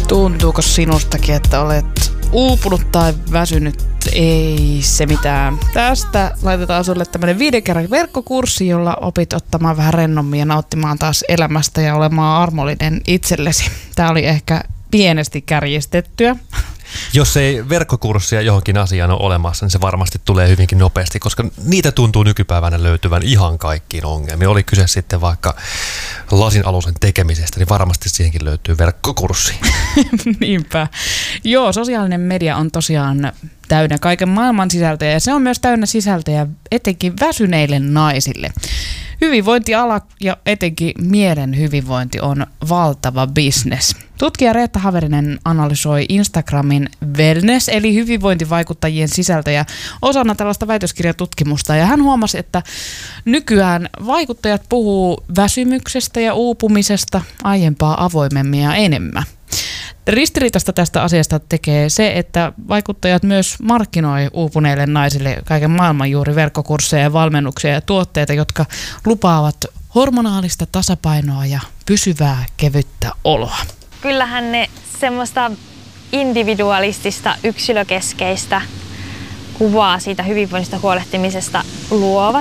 Tuntuuko sinustakin, että olet uupunut tai väsynyt? Ei se mitään. Tästä laitetaan sulle tämmönen 5 kerran verkkokurssi, jolla opit ottamaan vähän rennommin ja nauttimaan taas elämästä ja olemaan armollinen itsellesi. Tää oli ehkä pienesti kärjistettyä. Jos ei verkkokurssia johonkin asiaan ole olemassa, niin se varmasti tulee hyvinkin nopeasti, koska niitä tuntuu nykypäivänä löytyvän ihan kaikkiin ongelmiin. Oli kyse sitten vaikka lasinalusen tekemisestä, niin varmasti siihenkin löytyy verkkokurssi. Niinpä. Joo, sosiaalinen media on tosiaan täynnä kaiken maailman sisältöjä ja se on myös täynnä sisältöjä etenkin väsyneille naisille. Hyvinvointiala ja etenkin mielen hyvinvointi on valtava business. Tutkija Reetta Haverinen analysoi Instagramin wellness eli hyvinvointivaikuttajien sisältöjä osana tällaista väitöskirjatutkimusta ja hän huomasi, että nykyään vaikuttajat puhuu väsymyksestä ja uupumisesta aiempaa avoimemmin ja enemmän. Ristiriitasta tästä asiasta tekee se, että vaikuttajat myös markkinoi uupuneille naisille kaiken maailman juuri verkkokursseja ja valmennuksia ja tuotteita, jotka lupaavat hormonaalista tasapainoa ja pysyvää kevyttä oloa. Kyllähän ne semmoista individualistista, yksilökeskeistä kuvaa siitä hyvinvoinnista huolehtimisesta luovat.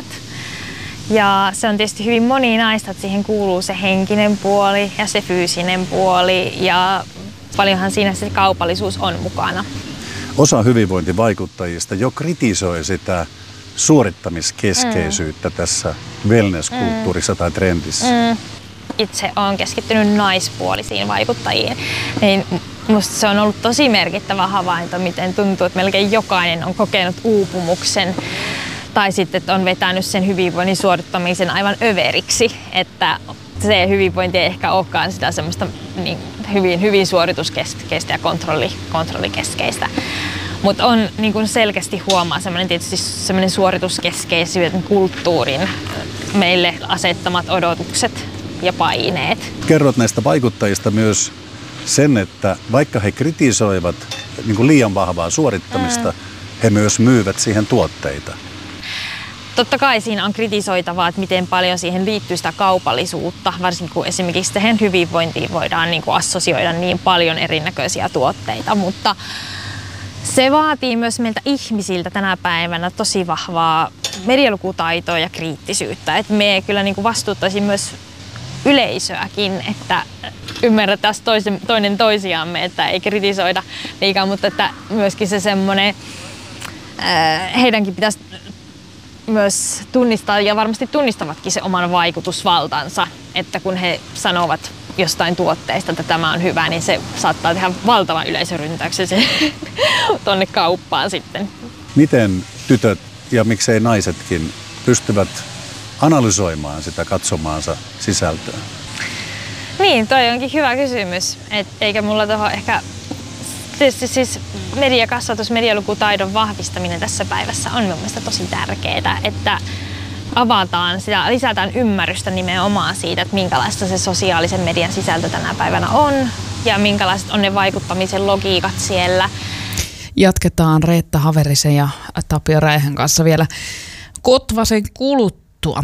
Ja se on tietysti hyvin moninaista, että siihen kuuluu se henkinen puoli ja se fyysinen puoli ja paljonhan siinä se kaupallisuus on mukana. Osa hyvinvointivaikuttajista jo kritisoi sitä suorittamiskeskeisyyttä tässä wellness-kulttuurissa tai trendissä. Itse olen keskittynyt naispuolisiin vaikuttajiin, niin musta se on ollut tosi merkittävä havainto, miten tuntuu, että melkein jokainen on kokenut uupumuksen tai sitten että on vetänyt sen hyvinvoinnin suorittamisen aivan överiksi, että se hyvinvointi ei ehkä olekaan sitä semmoista niin hyvin suorituskeskeistä ja kontrollikeskeistä. Mutta on niin kuin selkeästi huomaa tietysti semmoinen suorituskeskeisyyden kulttuurin meille asettamat odotukset ja paineet. Kerrot näistä vaikuttajista myös sen, että vaikka he kritisoivat niin kuin liian vahvaa suorittamista, he myös myyvät siihen tuotteita. Totta kai siinä on kritisoitavaa, että miten paljon siihen liittyy sitä kaupallisuutta, varsinkin kun esimerkiksi tähän hyvinvointiin voidaan niin kuin assosioida niin paljon erinäköisiä tuotteita, mutta se vaatii myös meiltä ihmisiltä tänä päivänä tosi vahvaa medialukutaitoa ja kriittisyyttä, että me kyllä niin kuin vastuuttaisiin myös yleisöäkin, että ymmärretään toinen toisiamme, että ei kritisoida liikaa, mutta että myöskin se semmoinen, heidänkin pitäisi myös tunnistaa ja varmasti tunnistavatkin se oman vaikutusvaltansa, että kun he sanovat jostain tuotteesta, että tämä on hyvä, niin se saattaa tehdä valtavan yleisöryntäyksen tuonne kauppaan sitten. Miten tytöt ja miksei naisetkin pystyvät analysoimaan sitä katsomaansa sisältöä? Niin, toi onkin hyvä kysymys. Eikä mulla tuohon ehkä... Tietysti siis mediakasvatus, medialukutaidon vahvistaminen tässä päivässä on mun mielestä tosi tärkeää, että avataan sitä, lisätään ymmärrystä nimenomaan siitä, että minkälaista se sosiaalisen median sisältö tänä päivänä on ja minkälaiset on ne vaikuttamisen logiikat siellä. Jatketaan Reetta Haverisen ja Tapio Räihän kanssa vielä Kotvasen kuluttua.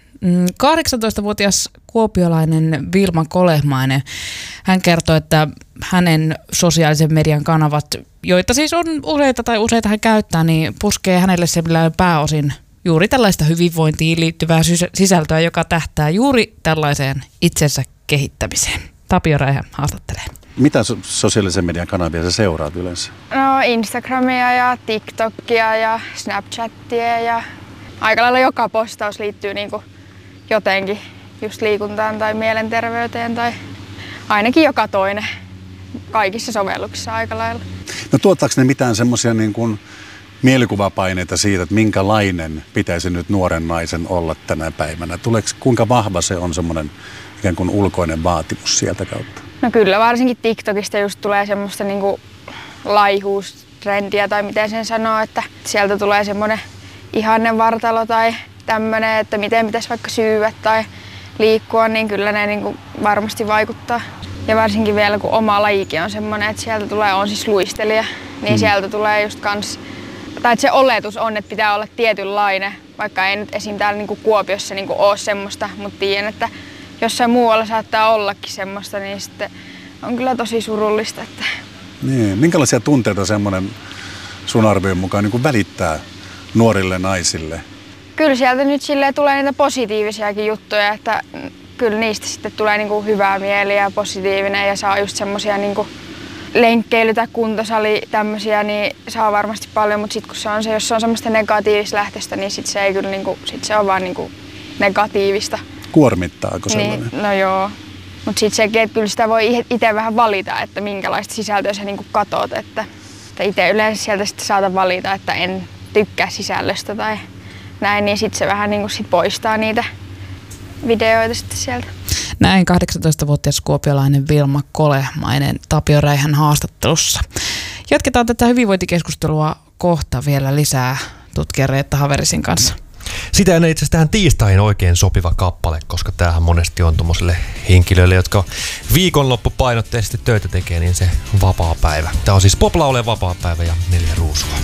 18-vuotias kuopiolainen Vilma Kolehmainen, hän kertoi, että hänen sosiaalisen median kanavat, joita siis on useita hän käyttää, niin puskee hänelle semmoinen pääosin juuri tällaista hyvinvointiin liittyvää sisältöä, joka tähtää juuri tällaiseen itsensä kehittämiseen. Tapio Räihä haastattelee. Mitä sosiaalisen median kanavia sä seuraat yleensä? No Instagramia ja TikTokia ja Snapchatia ja aika lailla joka postaus liittyy niinku jotenkin just liikuntaan tai mielenterveyteen tai ainakin joka toinen kaikissa sovelluksissa aika lailla. No tuottaako ne mitään semmoisia niin kuin mielikuvapaineita siitä, että minkälainen pitäisi nyt nuoren naisen olla tänä päivänä? Kuinka vahva se on semmoinen ikään kuin ulkoinen vaatimus sieltä kautta? No kyllä, varsinkin TikTokista just tulee semmoista niinku laihuustrendiä tai miten sen sanoo, että sieltä tulee semmoinen ihanne vartalo tai tämmöinen, että miten pitäisi vaikka syyä tai liikkua, niin kyllä ne niinku varmasti vaikuttaa. Ja varsinkin vielä kun oma lajikin on semmoinen, että sieltä tulee, on siis luistelija, niin sieltä tulee just kans, tai että se oletus on, että pitää olla tietynlainen, vaikka ei nyt esim. Täällä niinku Kuopiossa niinku ole semmoista, mutta tiedän, että jossain muualla saattaa ollakin semmoista, niin sitten on kyllä tosi surullista. Että... Niin. Minkälaisia tunteita semmoinen sun arvion mukaan niin kuin välittää nuorille naisille? Kyllä sieltä nyt silleen tulee niitä positiivisiakin juttuja, että kyllä niistä sitten tulee niinku hyvää mieliä ja positiivinen ja saa just semmosia niinku lenkkeily- tai kuntosali tämmösiä, niin saa varmasti paljon, mutta sitten kun se on se, jos se on semmoista negatiivista lähtöstä, niin sit se ei kyllä niinku, sit se on vaan niinku negatiivista. Kuormittaako sellainen? Niin, no joo. Mutta sitten sekin, että kyllä sitä voi itse vähän valita, että minkälaista sisältöä sä niinku katot, että itse yleensä sieltä sitten saatan valita, että en tykkää sisällöstä tai näin, niin sitten se vähän niinku sit poistaa niitä videoita sitten sieltä. Näin 18-vuotias kuopiolainen Vilma Kolehmainen Tapio Räihän haastattelussa. Jatketaan tätä hyvinvointikeskustelua kohta vielä lisää tutkija Reetta Haverisin kanssa. Sitä ennen itse asiassa tähän tiistaihin oikein sopiva kappale, koska tämähän monesti on tuommoisille henkilöille, jotka viikonloppupainotteisesti töitä tekee, niin se vapaa päivä. Tämä on siis Poplaule vapaa päivä ja 4 ruusua.